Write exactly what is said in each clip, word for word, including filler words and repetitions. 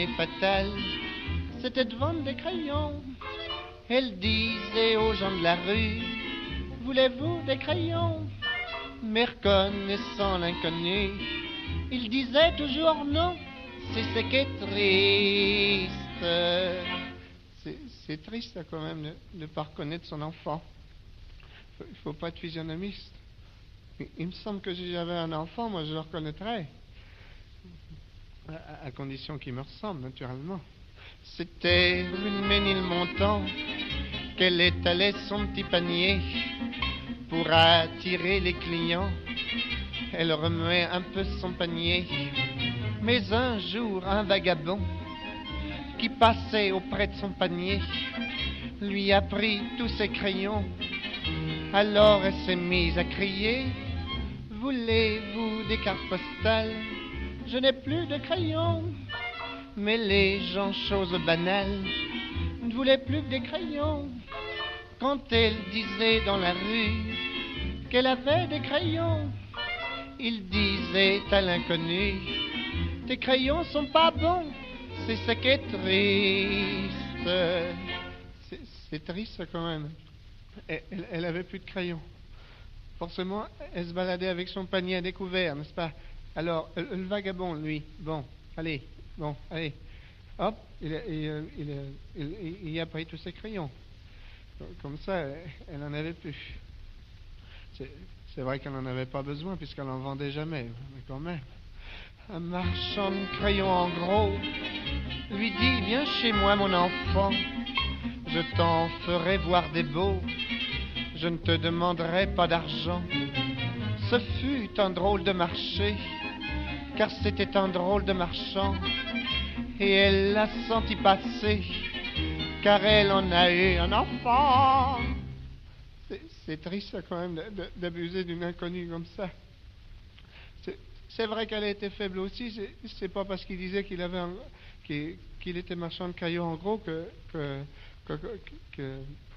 Fatal, c'était de vendre des crayons. Elle disait aux gens de la rue, voulez-vous des crayons? Mais reconnaissant l'inconnu, il disait toujours non. C'est ce qui est triste. C'est, c'est triste quand même de ne pas reconnaître son enfant. Il ne faut pas être physionomiste. Il me semble que si j'avais un enfant, moi je le reconnaîtrais. À, à condition qu'il me ressemble, naturellement. C'était une Ménilmontant qu'elle étalait son petit panier pour attirer les clients. Elle remuait un peu son panier. Mais un jour, un vagabond qui passait auprès de son panier lui a pris tous ses crayons. Alors elle s'est mise à crier, voulez-vous des cartes postales? Je n'ai plus de crayons. Mais les gens, chose banale, ne voulaient plus que des crayons. Quand elle disait dans la rue qu'elle avait des crayons, il disait à l'inconnu, tes crayons sont pas bons, c'est ce qui est triste. C'est, c'est triste quand même. Elle, elle, elle avait plus de crayons. Forcément, elle se baladait avec son panier à découvert, n'est-ce pas? Alors, le, le vagabond, lui, bon, allez, bon, allez, hop, il a, il, il, il, il a pris tous ses crayons. Comme ça, elle n'en avait plus. C'est, c'est vrai qu'elle n'en avait pas besoin, puisqu'elle n'en vendait jamais, mais quand même. Un marchand de crayons en gros lui dit, viens chez moi, mon enfant, je t'en ferai voir des beaux, je ne te demanderai pas d'argent. Ce fut un drôle de marché, car c'était un drôle de marchand, et elle l'a senti passer, car elle en a eu un enfant. C'est, c'est triste quand même de, de, d'abuser d'une inconnue comme ça. C'est, c'est vrai qu'elle a été faible aussi, c'est, c'est pas parce qu'il disait qu'il avait un, qu'il, qu'il était marchand de crayons en gros que, que, que, que, que...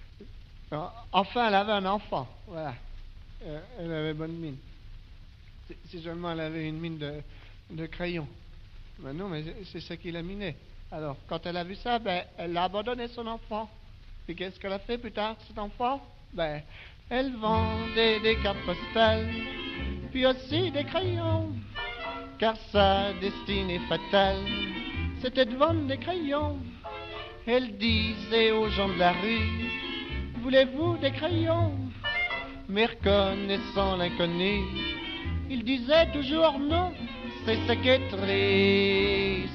Enfin, elle avait un enfant, voilà. Euh, elle avait bonne mine. Si seulement elle avait une mine de, de crayon. Ben non, mais c'est ça qui l'a miné. Alors, quand elle a vu ça, ben, elle a abandonné son enfant. Et qu'est-ce qu'elle a fait plus tard, cet enfant? Ben, elle vendait des cartes postales, puis aussi des crayons, car sa destinée fatale, c'était de vendre des crayons. Elle disait aux gens de la rue, voulez-vous des crayons? Mais reconnaissant l'inconnu, il disait toujours non, c'est ce qui est triste.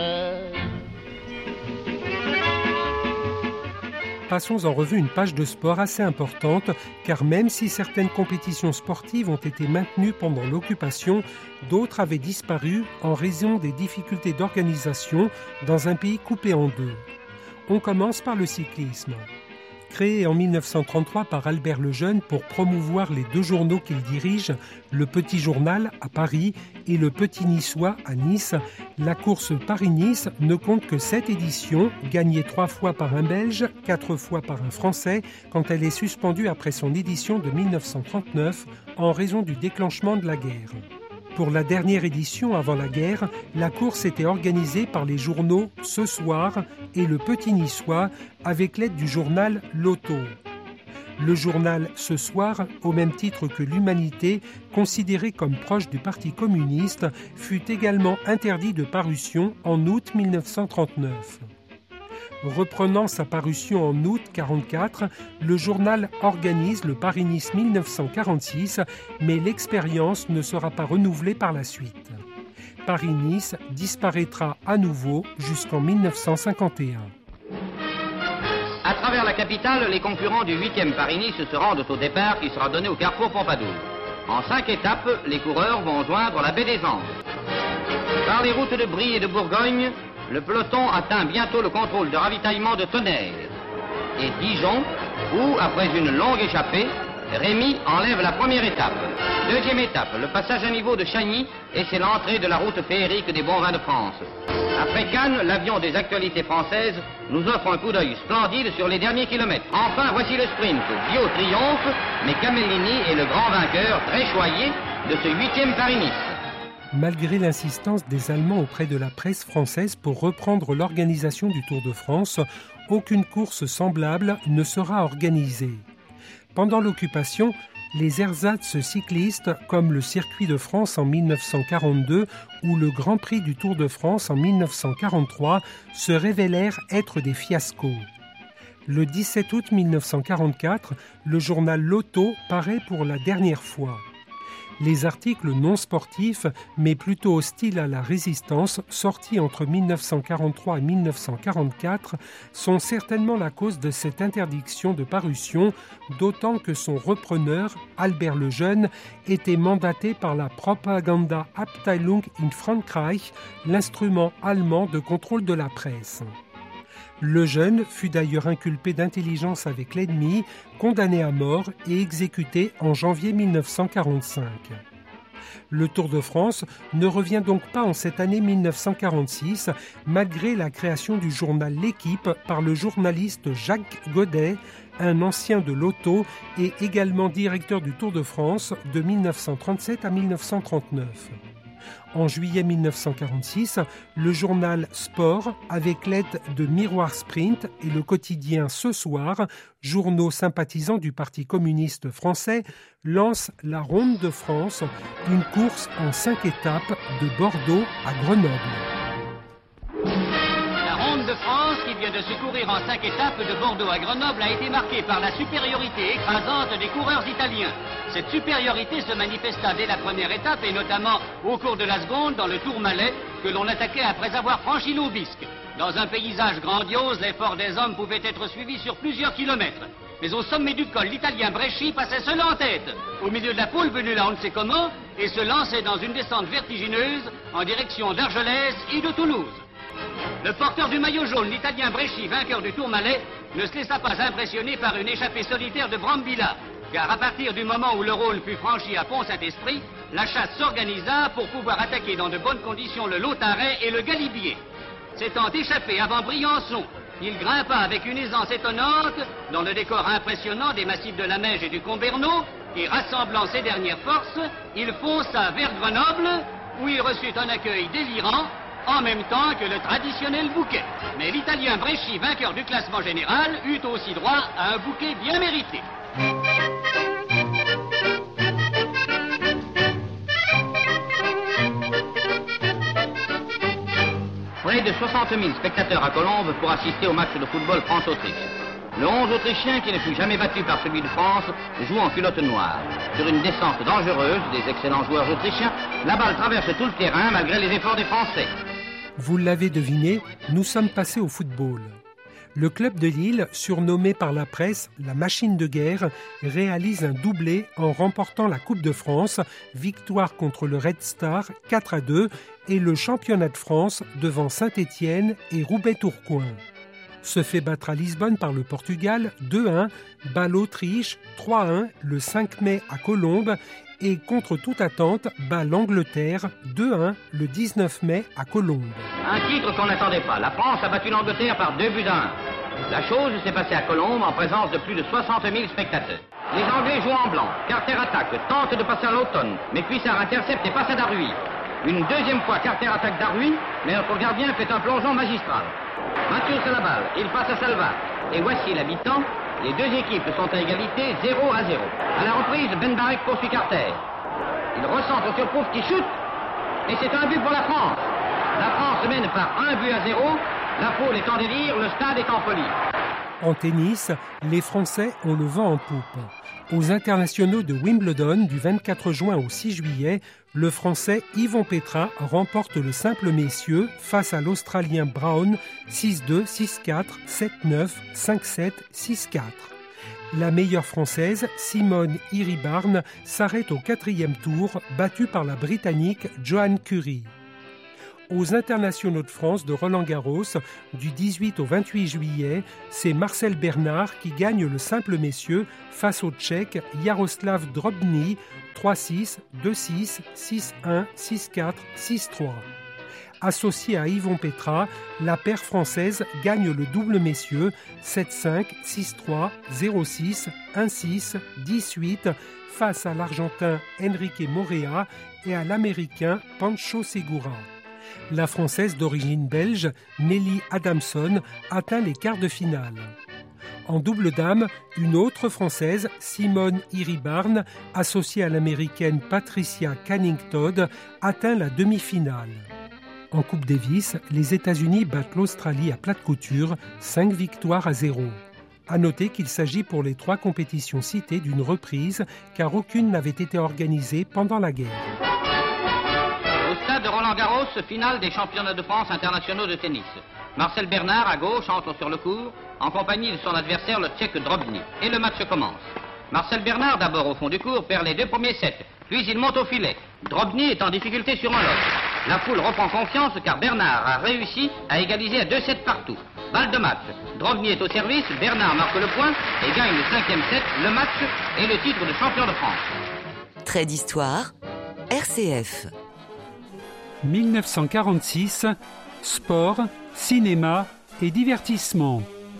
Passons en revue une page de sport assez importante, car même si certaines compétitions sportives ont été maintenues pendant l'occupation, d'autres avaient disparu en raison des difficultés d'organisation dans un pays coupé en deux. On commence par le cyclisme. Créé en mille neuf cent trente-trois par Albert Lejeune pour promouvoir les deux journaux qu'il dirige, le Petit Journal à Paris et le Petit Niçois à Nice, la course Paris-Nice ne compte que sept éditions, gagnées trois fois par un Belge, quatre fois par un Français, quand elle est suspendue après son édition de mille neuf cent trente-neuf en raison du déclenchement de la guerre. Pour la dernière édition avant la guerre, la course était organisée par les journaux Ce Soir et le Petit Niçois avec l'aide du journal L'Auto. Le journal Ce Soir, au même titre que l'Humanité, considéré comme proche du Parti communiste, fut également interdit de parution en août mille neuf cent trente-neuf. Reprenant sa parution en août mille neuf cent quarante-quatre, le journal organise le Paris-Nice mille neuf cent quarante-six, mais l'expérience ne sera pas renouvelée par la suite. Paris-Nice disparaîtra à nouveau jusqu'en mille neuf cent cinquante et un. À travers la capitale, les concurrents du huitième Paris-Nice se rendent au départ qui sera donné au carrefour Pompadour. En cinq étapes, les coureurs vont joindre la baie des Andes. Par les routes de Brie et de Bourgogne, le peloton atteint bientôt le contrôle de ravitaillement de Tonnerre et Dijon, où, après une longue échappée, Rémy enlève la première étape. Deuxième étape, le passage à niveau de Chagny, et c'est l'entrée de la route féerique des bons vins de France. Après Cannes, l'avion des actualités françaises nous offre un coup d'œil splendide sur les derniers kilomètres. Enfin, voici le sprint. Bio triomphe, mais Camellini est le grand vainqueur, très choyé, de ce huitième Paris-Nice. Malgré l'insistance des Allemands auprès de la presse française pour reprendre l'organisation du Tour de France, aucune course semblable ne sera organisée. Pendant l'occupation, les ersatz cyclistes, comme le Circuit de France en dix-neuf cent quarante-deux ou le Grand Prix du Tour de France en dix-neuf cent quarante-trois, se révélèrent être des fiascos. Le dix-sept août dix-neuf cent quarante-quatre, le journal L'Auto paraît pour la dernière fois. Les articles non sportifs, mais plutôt hostiles à la résistance, sortis entre dix-neuf cent quarante-trois et dix-neuf cent quarante-quatre, sont certainement la cause de cette interdiction de parution, d'autant que son repreneur, Albert le Jeune, était mandaté par la Propaganda-Abteilung in Frankreich, l'instrument allemand de contrôle de la presse. Le Jeune fut d'ailleurs inculpé d'intelligence avec l'ennemi, condamné à mort et exécuté en janvier dix-neuf cent quarante-cinq. Le Tour de France ne revient donc pas en cette année dix-neuf cent quarante-six, malgré la création du journal L'Équipe par le journaliste Jacques Godet, un ancien de l'Auto et également directeur du Tour de France de dix-neuf cent trente-sept à dix-neuf cent trente-neuf. En juillet dix-neuf cent quarante-six, le journal Sport, avec l'aide de Miroir Sprint et le quotidien Ce Soir, journaux sympathisants du Parti communiste français, lance la Ronde de France, une course en cinq étapes de Bordeaux à Grenoble. De France, qui vient de se courir en cinq étapes de Bordeaux à Grenoble, a été marquée par la supériorité écrasante des coureurs italiens. Cette supériorité se manifesta dès la première étape et notamment au cours de la seconde dans le Tourmalet que l'on attaquait après avoir franchi l'Aubisque. Dans un paysage grandiose, l'effort des hommes pouvait être suivi sur plusieurs kilomètres. Mais au sommet du col, l'Italien Bresci passait seul en tête, au milieu de la foule venue là on ne sait comment, et se lançait dans une descente vertigineuse en direction d'Argelès et de Toulouse. Le porteur du maillot jaune, l'Italien Bresci, vainqueur du Tourmalet, ne se laissa pas impressionner par une échappée solitaire de Brambilla, car à partir du moment où le Rhône fut franchi à Pont-Saint-Esprit, la chasse s'organisa pour pouvoir attaquer dans de bonnes conditions le Lautaret et le Galibier. S'étant échappé avant Briançon, il grimpa avec une aisance étonnante dans le décor impressionnant des massifs de la Meige et du Comberneau, et rassemblant ses dernières forces, il fonça vers Grenoble, où il reçut un accueil délirant, en même temps que le traditionnel bouquet. Mais l'Italien Bresci, vainqueur du classement général, eut aussi droit à un bouquet bien mérité. Près de soixante mille spectateurs à Colombes pour assister au match de football France-Autriche. Le onze autrichien, qui ne fut jamais battu par celui de France, joue en culotte noire. Sur une descente dangereuse des excellents joueurs autrichiens, la balle traverse tout le terrain malgré les efforts des Français. Vous l'avez deviné, nous sommes passés au football. Le club de Lille, surnommé par la presse la machine de guerre, réalise un doublé en remportant la Coupe de France, victoire contre le Red Star quatre à deux et le championnat de France devant Saint-Étienne et Roubaix-Tourcoing. Se fait battre à Lisbonne par le Portugal deux à un, bat l'Autriche trois à un le cinq mai à Colombes et contre toute attente bat l'Angleterre deux à un le dix-neuf mai à Colombes. Un titre qu'on n'attendait pas. La France a battu l'Angleterre par deux buts à un. La chose s'est passée à Colombes en présence de plus de soixante mille spectateurs. Les Anglais jouent en blanc. Carter attaque, tente de passer à l'automne, mais Cuissard intercepte et passe à Darruy. Une deuxième fois, Carter attaque Darruy, mais notre gardien fait un plongeon magistral. Mathieu à la balle, il passe à Salvat. Et voici la mi-temps. Les deux équipes sont à égalité, zéro à zéro. À la reprise, Ben Barek poursuit Carter. Il recentre sur Pouf qui chute. Et c'est un but pour la France. La France mène par un but à zéro. La foule est en délire, le stade est en folie. En tennis, les Français ont le vent en poupe. Aux internationaux de Wimbledon du vingt-quatre juin au six juillet, le Français Yvon Petra remporte le simple messieurs face à l'Australien Brown six deux, six quatre, sept neuf, cinq sept, six quatre. La meilleure Française, Simone Iribarne, s'arrête au quatrième tour, battue par la Britannique Joanne Curry. Aux internationaux de France de Roland-Garros, du dix-huit au vingt-huit juillet, c'est Marcel Bernard qui gagne le simple messieurs face au Tchèque Jaroslav Drobny, trois six, deux six, six un, six quatre, six trois. Associée à Yvon Petra, la paire française gagne le double messieurs sept cinq, six trois, zéro six, un six, dix huit face à l'Argentin Enrique Morea et à l'Américain Pancho Segura. La Française d'origine belge, Nelly Adamson, atteint les quarts de finale. En double dame, une autre Française, Simone Iribarne, associée à l'Américaine Patricia Canning-Todd, atteint la demi-finale. En Coupe Davis, les États-Unis battent l'Australie à plate couture, cinq victoires à zéro. À noter qu'il s'agit pour les trois compétitions citées d'une reprise, car aucune n'avait été organisée pendant la guerre. Au stade de Roland-Garros, finale des championnats de France internationaux de tennis. Marcel Bernard, à gauche, entre sur le court, en compagnie de son adversaire, le Tchèque Drobny. Et le match commence. Marcel Bernard, d'abord au fond du court, perd les deux premiers sets. Puis il monte au filet. Drobny est en difficulté sur un loch. La foule reprend confiance car Bernard a réussi à égaliser à deux sets partout. Balle de match. Drobny est au service, Bernard marque le point et gagne le cinquième set, le match et le titre de champion de France. Trait d'histoire, R C F. mille neuf cent quarante-six, sport, cinéma et divertissement.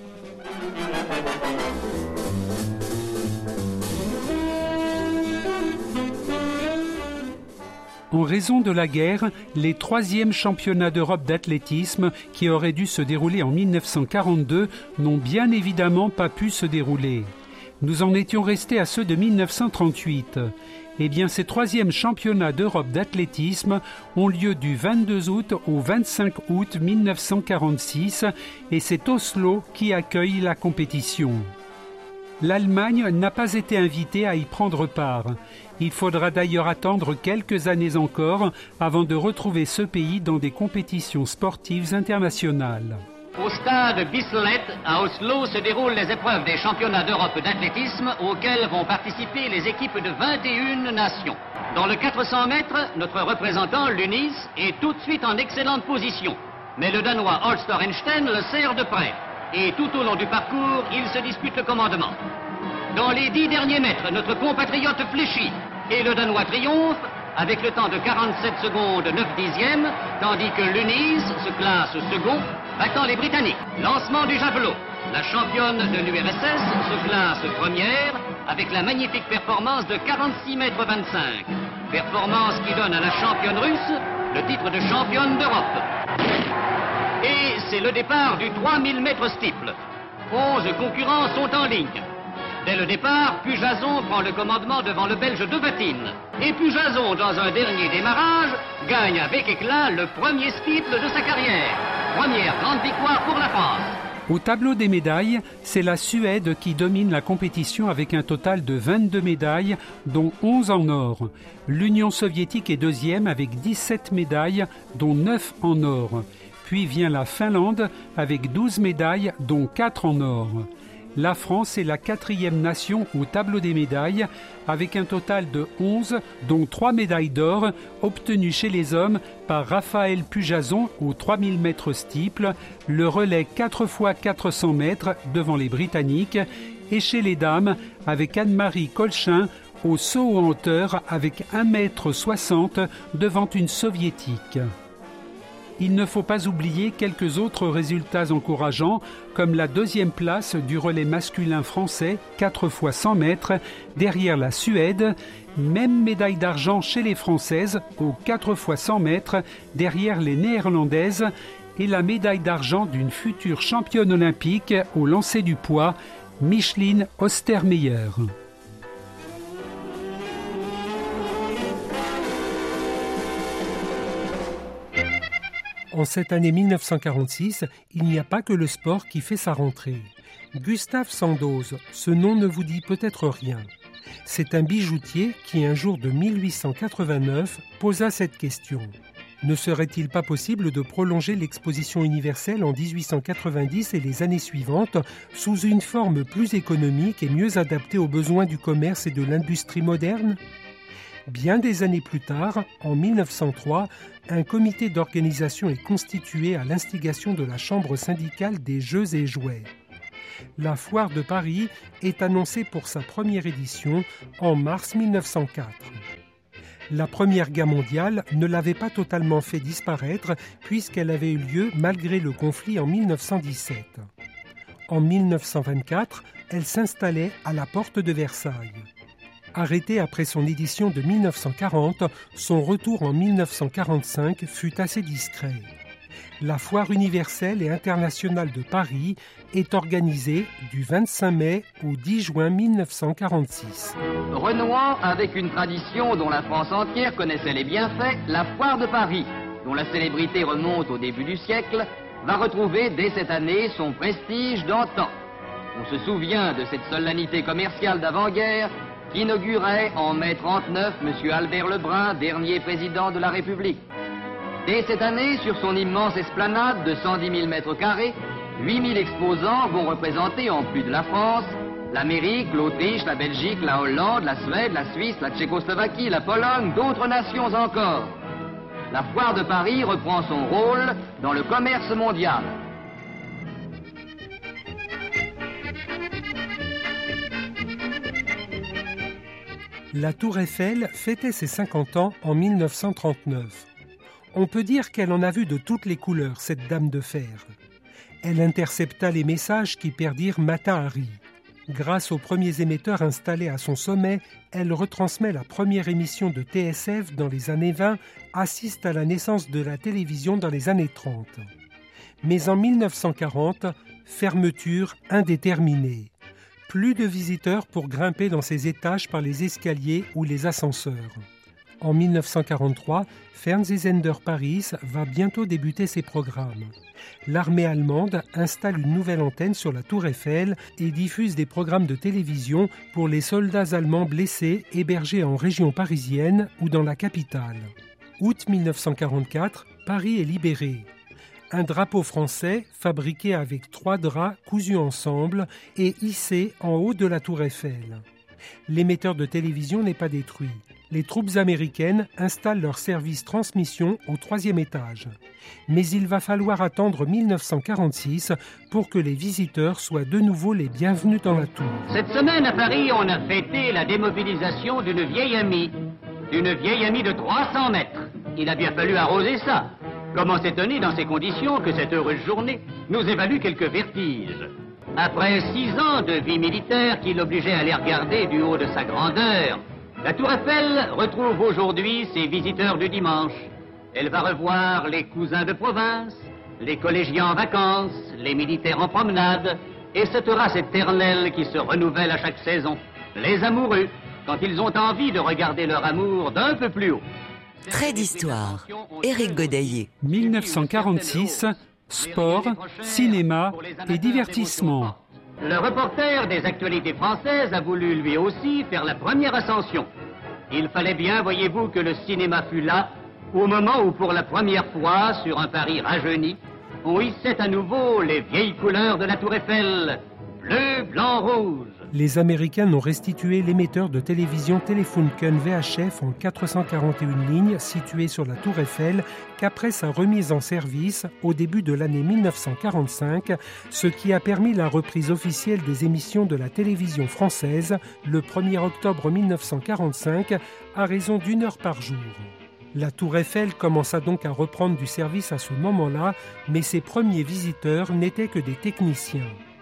En raison de la guerre, les troisièmes championnats d'Europe d'athlétisme, qui auraient dû se dérouler en mille neuf cent quarante-deux, n'ont bien évidemment pas pu se dérouler. Nous en étions restés à ceux de mille neuf cent trente-huit. Eh bien, ces troisièmes championnats d'Europe d'athlétisme ont lieu du vingt-deux août au vingt-cinq août mille neuf cent quarante-six et c'est Oslo qui accueille la compétition. L'Allemagne n'a pas été invitée à y prendre part. Il faudra d'ailleurs attendre quelques années encore avant de retrouver ce pays dans des compétitions sportives internationales. Au stade Bislett, à Oslo, se déroulent les épreuves des championnats d'Europe d'athlétisme auxquels vont participer les équipes de vingt et une nations. Dans le quatre cents mètres, notre représentant, Lunis, est tout de suite en excellente position. Mais le Danois Holster Einstein le serre de près. Et tout au long du parcours, il se dispute le commandement. Dans les dix derniers mètres, notre compatriote fléchit et le Danois triomphe avec le temps de quarante-sept secondes neuf dixièmes, tandis que Lunis se classe second, battant les Britanniques. Lancement du javelot. La championne de l'U R S S se classe première avec la magnifique performance de quarante-six mètres vingt-cinq. Performance qui donne à la championne russe le titre de championne d'Europe. Et c'est le départ du trois mille mètres steeple. onze concurrents sont en ligne. Dès le départ, Pujason prend le commandement devant le Belge de Vatine. Et Pujason, dans un dernier démarrage, gagne avec éclat le premier steeple de sa carrière. Première grande victoire pour la France. Au tableau des médailles, c'est la Suède qui domine la compétition avec un total de vingt-deux médailles, dont onze en or. L'Union soviétique est deuxième avec dix-sept médailles, dont neuf en or. Puis vient la Finlande avec douze médailles, dont quatre en or. La France est la quatrième nation au tableau des médailles, avec un total de onze, dont trois médailles d'or, obtenues chez les hommes par Raphaël Pujason au trois mille mètres steeple, le relais quatre fois quatre cents mètres devant les Britanniques, et chez les dames avec Anne-Marie Colchin au saut en hauteur avec un mètre soixante devant une soviétique. Il ne faut pas oublier quelques autres résultats encourageants, comme la deuxième place du relais masculin français, quatre fois cent mètres, derrière la Suède, même médaille d'argent chez les Françaises, aux quatre fois cent mètres, derrière les Néerlandaises, et la médaille d'argent d'une future championne olympique au lancer du poids, Micheline Ostermeyer. En cette année mille neuf cent quarante-six, il n'y a pas que le sport qui fait sa rentrée. Gustave Sandoz, ce nom ne vous dit peut-être rien. C'est un bijoutier qui, un jour de mille huit cent quatre-vingt-neuf, posa cette question. Ne serait-il pas possible de prolonger l'exposition universelle en dix-huit cent quatre-vingt-dix et les années suivantes sous une forme plus économique et mieux adaptée aux besoins du commerce et de l'industrie moderne ? Bien des années plus tard, en mille neuf cent trois, un comité d'organisation est constitué à l'instigation de la Chambre syndicale des Jeux et Jouets. La Foire de Paris est annoncée pour sa première édition en mars mille neuf cent quatre. La Première Guerre mondiale ne l'avait pas totalement fait disparaître puisqu'elle avait eu lieu malgré le conflit en mille neuf cent dix-sept. En mille neuf cent vingt-quatre, elle s'installait à la porte de Versailles. Arrêtée après son édition de mille neuf cent quarante, son retour en mille neuf cent quarante-cinq fut assez discret. La Foire universelle et internationale de Paris est organisée du vingt-cinq mai au dix juin mille neuf cent quarante-six. Renouant avec une tradition dont la France entière connaissait les bienfaits, la Foire de Paris, dont la célébrité remonte au début du siècle, va retrouver dès cette année son prestige d'antan. On se souvient de cette solennité commerciale d'avant-guerre qu'inaugurait en mai trente-neuf M. Albert Lebrun, dernier président de la République. Dès cette année, sur son immense esplanade de cent dix mille mètres carrés, huit mille exposants vont représenter, en plus de la France, l'Amérique, l'Autriche, la Belgique, la Hollande, la Suède, la Suisse, la Tchécoslovaquie, la Pologne, d'autres nations encore. La Foire de Paris reprend son rôle dans le commerce mondial. La Tour Eiffel fêtait ses cinquante ans en mille neuf cent trente-neuf. On peut dire qu'elle en a vu de toutes les couleurs, cette dame de fer. Elle intercepta les messages qui perdirent Mata Hari. Grâce aux premiers émetteurs installés à son sommet, elle retransmet la première émission de T S F dans les années vingt, assiste à la naissance de la télévision dans les années trente. Mais en mille neuf cent quarante, fermeture indéterminée. Plus de visiteurs pour grimper dans ces étages par les escaliers ou les ascenseurs. En mille neuf cent quarante-trois, Fernsehsender Paris va bientôt débuter ses programmes. L'armée allemande installe une nouvelle antenne sur la Tour Eiffel et diffuse des programmes de télévision pour les soldats allemands blessés hébergés en région parisienne ou dans la capitale. Août mille neuf cent quarante-quatre, Paris est libéré. Un drapeau français, fabriqué avec trois draps cousus ensemble, est hissé en haut de la Tour Eiffel. L'émetteur de télévision n'est pas détruit. Les troupes américaines installent leur service transmission au troisième étage. Mais il va falloir attendre mille neuf cent quarante-six pour que les visiteurs soient de nouveau les bienvenus dans la tour. Cette semaine à Paris, on a fêté la démobilisation d'une vieille amie. D'une vieille amie de trois cents mètres. Il a bien fallu arroser ça. Comment s'étonner dans ces conditions que cette heureuse journée nous évalue quelques vertiges. Après six ans de vie militaire qui l'obligeait à les regarder du haut de sa grandeur, la Tour Eiffel retrouve aujourd'hui ses visiteurs du dimanche. Elle va revoir les cousins de province, les collégiens en vacances, les militaires en promenade, et cette race éternelle qui se renouvelle à chaque saison. Les amoureux, quand ils ont envie de regarder leur amour d'un peu plus haut. Trait d'histoire, Éric Godaillé. mille neuf cent quarante-six, sport, cinéma et divertissement. Le reporter des actualités françaises a voulu lui aussi faire la première ascension. Il fallait bien, voyez-vous, que le cinéma fût là, au moment où pour la première fois, sur un Paris rajeuni, on hissait à nouveau les vieilles couleurs de la Tour Eiffel, bleu, blanc, rouge. Les Américains ont restitué l'émetteur de télévision Telefunken V H F en quatre cent quarante et une lignes situé sur la Tour Eiffel qu'après sa remise en service au début de l'année mille neuf cent quarante-cinq, ce qui a permis la reprise officielle des émissions de la télévision française le premier octobre mille neuf cent quarante-cinq à raison d'une heure par jour. La Tour Eiffel commença donc à reprendre du service à ce moment-là, mais ses premiers visiteurs n'étaient que des techniciens.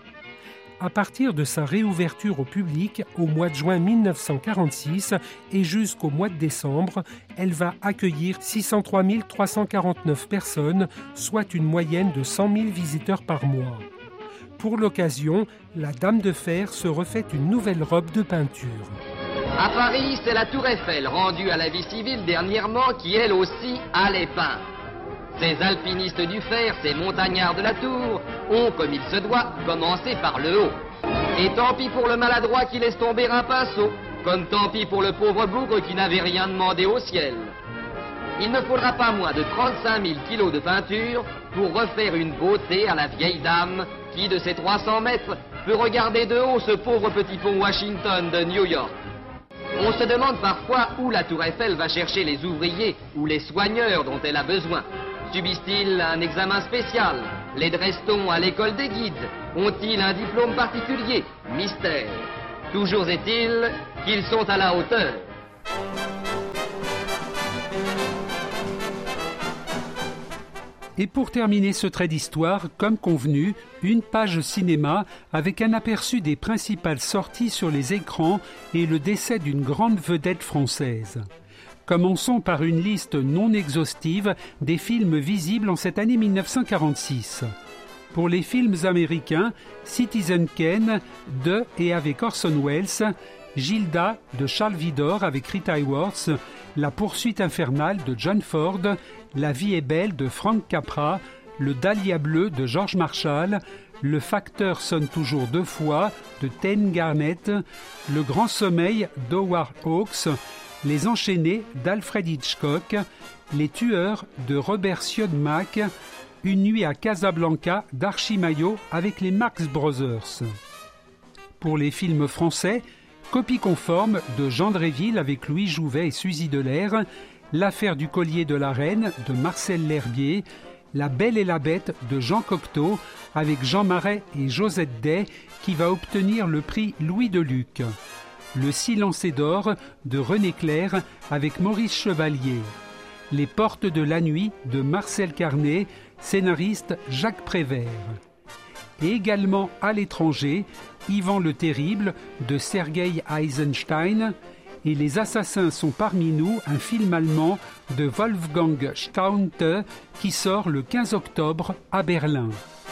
À partir de sa réouverture au public au mois de juin mille neuf cent quarante-six et jusqu'au mois de décembre, elle va accueillir six cent trois mille trois cent quarante-neuf personnes, soit une moyenne de cent mille visiteurs par mois. Pour l'occasion, la Dame de Fer se refait une nouvelle robe de peinture. À Paris, c'est la Tour Eiffel, rendue à la vie civile dernièrement, qui elle aussi a les peint. Ces alpinistes du fer, ces montagnards de la Tour, ont, comme il se doit, commencé par le haut. Et tant pis pour le maladroit qui laisse tomber un pinceau, comme tant pis pour le pauvre bougre qui n'avait rien demandé au ciel. Il ne faudra pas moins de trente-cinq mille kilos de peinture pour refaire une beauté à la vieille dame qui, de ses trois cents mètres, peut regarder de haut ce pauvre petit pont Washington de New York. On se demande parfois où la Tour Eiffel va chercher les ouvriers ou les soigneurs dont elle a besoin. Subissent-ils un examen spécial? Les dresse-t-on à l'école des guides? Ont-ils un diplôme particulier? Mystère. Toujours est-il qu'ils sont à la hauteur. Et pour terminer ce trait d'histoire, comme convenu, une page cinéma avec un aperçu des principales sorties sur les écrans et le décès d'une grande vedette française. Commençons par une liste non exhaustive des films visibles en cette année mille neuf cent quarante-six. Pour les films américains, Citizen Kane de et avec Orson Welles, Gilda de Charles Vidor avec Rita Hayworth, La poursuite infernale de John Ford, La vie est belle de Frank Capra, Le dahlia bleu de George Marshall, Le facteur sonne toujours deux fois de Ken Garnett, Le grand sommeil d'Howard Hawks, Les enchaînés d'Alfred Hitchcock, Les tueurs de Robert Siodmak, Une nuit à Casablanca d'Archie Maillot avec les Marx Brothers. Pour les films français, Copie conforme de Jean Dréville avec Louis Jouvet et Suzy Delair, L'affaire du collier de la reine de Marcel L'Herbier, La Belle et la Bête de Jean Cocteau avec Jean Marais et Josette Day qui va obtenir le prix Louis Deluc. Le Silence est d'or de René Clair avec Maurice Chevalier. Les portes de la nuit de Marcel Carnet, scénariste Jacques Prévert. Et également à l'étranger, Ivan le Terrible de Sergei Eisenstein et Les Assassins sont parmi nous, un film allemand de Wolfgang Staunte qui sort le quinze octobre à Berlin.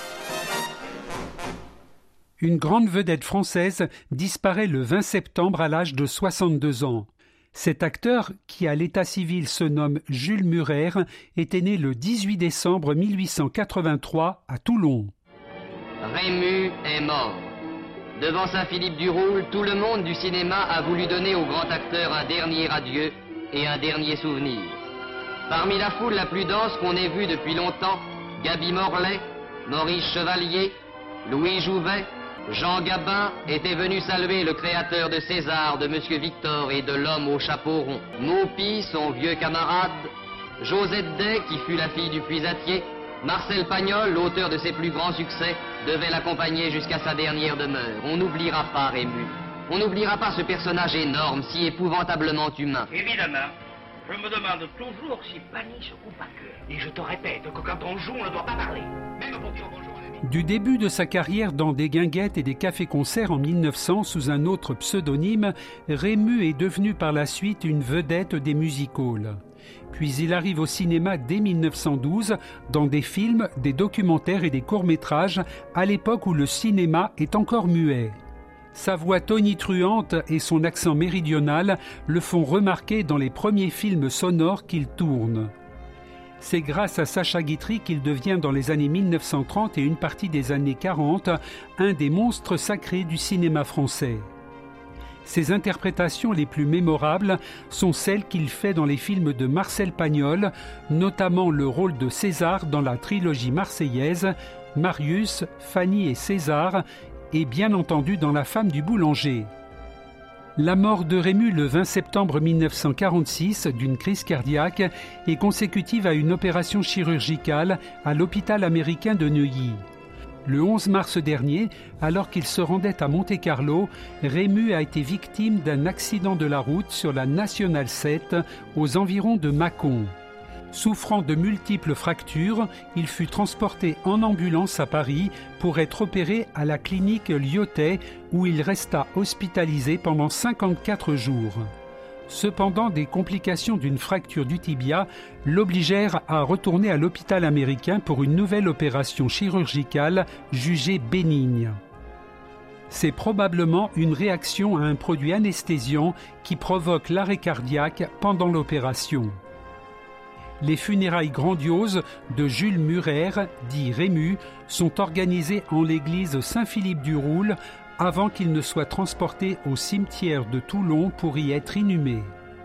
Une grande vedette française disparaît le vingt septembre à l'âge de soixante-deux ans. Cet acteur, qui à l'état civil se nomme Jules Murer, était né le dix-huit décembre mille huit cent quatre-vingt-trois à Toulon. Rému est mort. Devant Saint-Philippe du Roule, tout le monde du cinéma a voulu donner au grand acteur un dernier adieu et un dernier souvenir. Parmi la foule la plus dense qu'on ait vue depuis longtemps, Gaby Morlaix, Maurice Chevalier, Louis Jouvet, Jean Gabin étaient venus saluer le créateur de César, de Monsieur Victor et de l'homme au chapeau rond. Maupi, son vieux camarade, Josette Day, qui fut la fille du puisatier, Marcel Pagnol, l'auteur de ses plus grands succès, devait l'accompagner jusqu'à sa dernière demeure. On n'oubliera pas Rému. On n'oubliera pas ce personnage énorme, si épouvantablement humain. Évidemment. Je me demande toujours si Pani se coupe à cœur. Et je te répète que quand on joue, on ne doit pas parler. Même pour dire bonjour à l'ami. Du début de sa carrière dans des guinguettes et des cafés-concerts en mille neuf cents sous un autre pseudonyme, Rému est devenu par la suite une vedette des music-halls. Puis il arrive au cinéma dès mille neuf cent douze dans des films, des documentaires et des courts-métrages à l'époque où le cinéma est encore muet. Sa voix tonitruante et son accent méridional le font remarquer dans les premiers films sonores qu'il tourne. C'est grâce à Sacha Guitry qu'il devient dans les années mille neuf cent trente et une partie des années quarante un des monstres sacrés du cinéma français. Ses interprétations les plus mémorables sont celles qu'il fait dans les films de Marcel Pagnol, notamment le rôle de César dans la trilogie marseillaise, Marius, Fanny et César, et bien entendu dans La femme du boulanger. La mort de Rému le vingt septembre mille neuf cent quarante-six d'une crise cardiaque est consécutive à une opération chirurgicale à l'hôpital américain de Neuilly. Le onze mars dernier, alors qu'il se rendait à Monte-Carlo, Rému a été victime d'un accident de la route sur la Nationale sept aux environs de Mâcon. Souffrant de multiples fractures, il fut transporté en ambulance à Paris pour être opéré à la clinique Lyotet où il resta hospitalisé pendant cinquante-quatre jours. Cependant, des complications d'une fracture du tibia l'obligèrent à retourner à l'hôpital américain pour une nouvelle opération chirurgicale jugée bénigne. C'est probablement une réaction à un produit anesthésiant qui provoque l'arrêt cardiaque pendant l'opération. Les funérailles grandioses de Jules Murer, dit Rému, sont organisées en l'église Saint-Philippe du Roule avant qu'il ne soit transporté au cimetière de Toulon pour y être inhumé.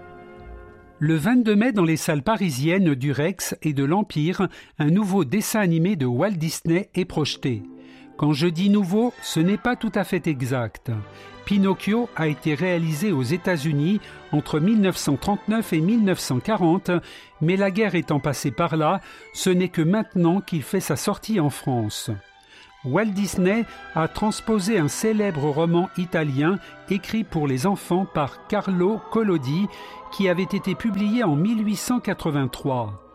Le vingt-deux mai, dans les salles parisiennes du Rex et de l'Empire, un nouveau dessin animé de Walt Disney est projeté. Quand je dis nouveau, ce n'est pas tout à fait exact. Pinocchio a été réalisé aux États-Unis entre mille neuf cent trente-neuf et mille neuf cent quarante, mais la guerre étant passée par là, ce n'est que maintenant qu'il fait sa sortie en France. Walt Disney a transposé un célèbre roman italien écrit pour les enfants par Carlo Collodi qui avait été publié en mille huit cent quatre-vingt-trois.